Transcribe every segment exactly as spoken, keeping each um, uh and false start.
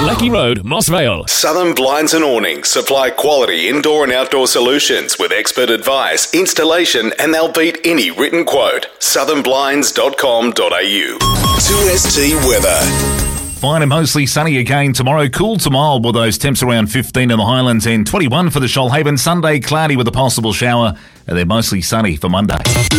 Lecky Road, Moss Vale. Southern Blinds and Awnings supply quality indoor and outdoor solutions with expert advice, installation, and they'll beat any written quote. southern blinds dot com dot a u. two S T weather. Fine and mostly sunny again tomorrow. Cool to mild with those temps around fifteen in the Highlands and twenty-one for the Shoalhaven. Sunday cloudy with a possible shower, and they're mostly sunny for Monday.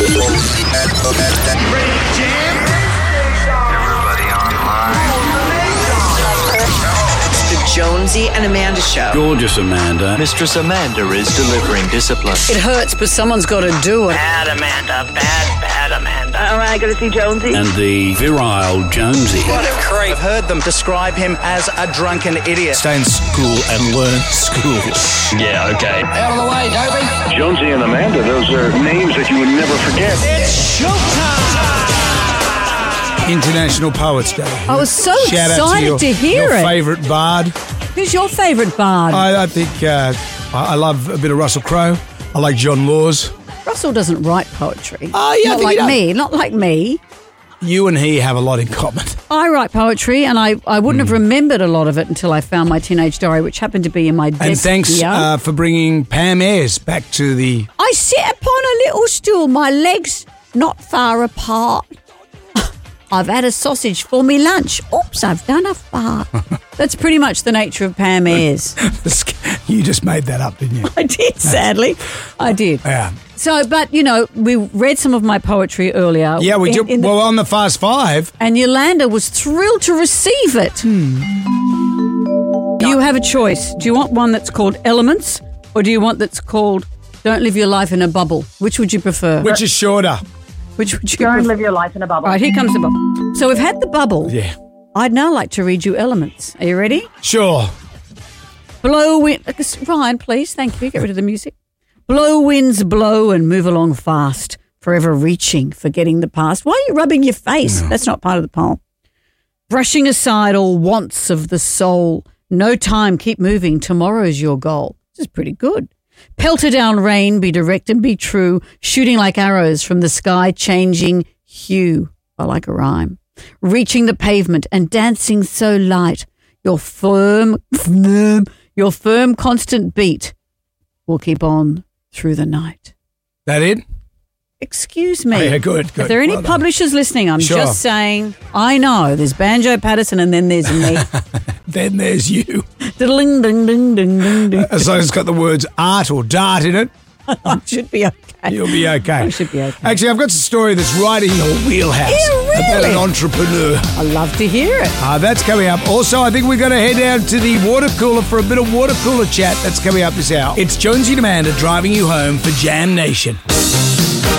Jonesy and Amanda Show. Gorgeous Amanda. Mistress Amanda is delivering discipline. It hurts, but someone's got to do it. Bad Amanda, bad, bad Amanda. All right, I got to see Jonesy. And the virile Jonesy. What a creep. I've heard them describe him as a drunken idiot. Stay in school and learn school. Yeah, okay. Out of the way, Toby. Jonesy and Amanda, those are names that you would never forget. It's showtime! International Poets Day. I was so Shout excited out to, your, to hear your it. favourite bard. Who's your favourite bard? I, I think uh, I I love a bit of Russell Crowe. I like John Laws. Russell doesn't write poetry. Oh, yeah, I not think he like does. me. Not like me. You and he have a lot in common. I write poetry, and I, I wouldn't have remembered a lot of it until I found my teenage diary, which happened to be in my desk And thanks here. uh, for bringing Pam Ayres back to the... I sit upon a little stool, my legs not far apart. I've had a sausage for me lunch. Oops, I've done a fart. That's pretty much the nature of Pam Ayres. You just made that up, didn't you? I did, sadly. I did. Yeah. So, but, you know, we read some of my poetry earlier. Yeah, we in- do. in the- Well, on the Fast Five. And Yolanda was thrilled to receive it. Hmm. You have a choice. Do you want one that's called Elements, or do you want that's called Don't Live Your Life in a Bubble? Which would you prefer? Which is shorter? Which would you Don't prefer? live your life in a bubble. All right, here comes the bubble. So we've had the bubble. Yeah. I'd now like to read you Elements. Are you ready? Sure. Blow wind. Ryan, please. Thank you. Get rid of the music. Blow winds blow and move along fast, forever reaching, forgetting the past. Why are you rubbing your face? No. That's not part of the poem. Brushing aside all wants of the soul. No time, keep moving. Tomorrow's your goal. This is pretty good. Pelter down rain, be direct and be true. Shooting like arrows from the sky, changing hue. I like a rhyme. Reaching the pavement and dancing so light. Your firm, firm, your firm constant beat will keep on through the night. That it? Excuse me. Oh, yeah, good, good. If there are any Well done. publishers listening, I'm Sure. just saying, I know there's Banjo Patterson and then there's me. Then there's you. Ding, ding, ding, ding, ding, ding. As long as it's got the words art or dart in it, I should be okay. you'll be okay. I should be okay. Actually, I've got a story that's right in your wheelhouse. Yeah, About really? an entrepreneur. I love to hear it. Uh, that's coming up. Also, I think we're going to head down to the water cooler for a bit of water cooler chat. That's coming up this hour. It's Jonesy and Amanda driving you home for Jam Nation.